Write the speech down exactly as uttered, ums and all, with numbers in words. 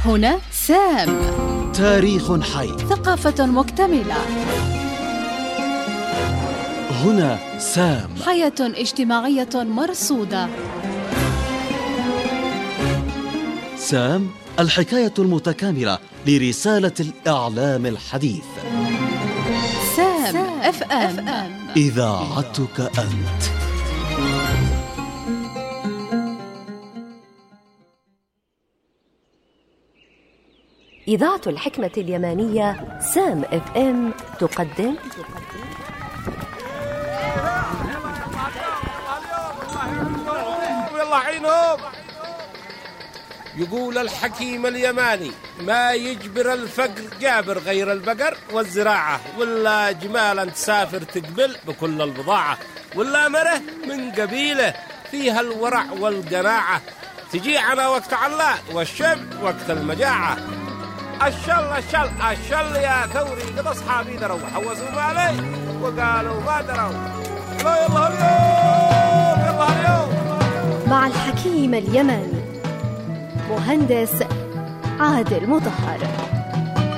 هنا سام. تاريخ حي. ثقافة مكتملة. هنا سام. حياة اجتماعية مرصودة. سام، الحكاية المتكاملة لرسالة الإعلام الحديث. سام اف ام، إذاعتك أنت. إذاعة الحكمة اليمانية سام اف ام تقدم يلا عينهم. يقول الحكيم اليماني: ما يجبر الفقر جابر غير البقر والزراعة، ولا جمالا تسافر تقبل بكل البضاعة، ولا مره من قبيلة فيها الورع والقناعة، تجي على وقت علاء والشب وقت المجاعة. الشل الشل الشل يا ثوري، قد أصحابي دروا حوزوا مالي وقالوا ما دروا. لا يلا اليوم، يلا اليوم مع الحكيم اليماني مهندس عادل مطهر.